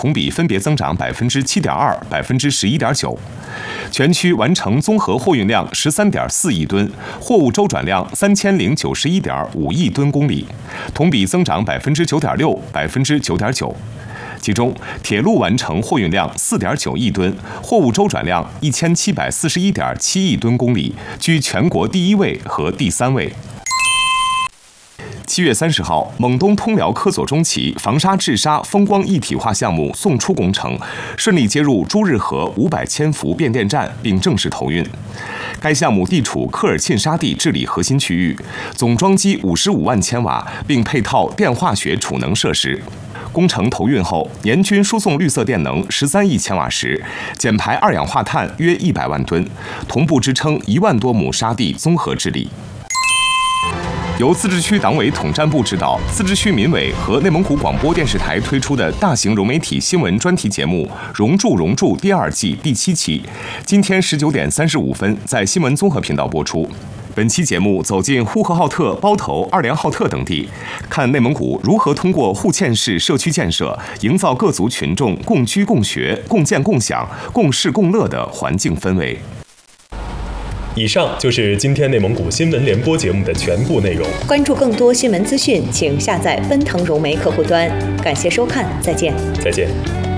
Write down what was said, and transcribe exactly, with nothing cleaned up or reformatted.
同比分别增长百分之七点二、百分之十一点九。全区完成综合货运量十三点四亿吨，货物周转量三千零九十一点五亿吨公里，同比增长百分之九点六、百分之九点九。其中，铁路完成货运量四点九亿吨，货物周转量一千七百四十一点七亿吨公里，居全国第一位和第三位。七月三十号，蒙东通辽科佐中旗防沙治沙风光一体化项目送出工程，顺利接入朱日河五百千伏变电站，并正式投运。该项目地处科尔沁沙地治理核心区域，总装机五十五万千瓦，并配套电化学储能设施。工程投运后，年均输送绿色电能十三亿千瓦时，减排二氧化碳约一百万吨，同步支撑一万多亩沙地综合治理。由自治区党委统战部指导，自治区民委和内蒙古广播电视台推出的大型融媒体新闻专题节目《融铸融铸》第二季第七期，今天十九点三十五分在新闻综合频道播出。本期节目走进呼和浩特、包头、二连浩特等地，看内蒙古如何通过互嵌式社区建设，营造各族群众共居共学、共建共享、共事共乐的环境氛围。 以上就是今天内蒙古新闻联播节目的全部内容。 关注更多新闻资讯，请下载奔腾融媒客户端。感谢收看，再见。 再见。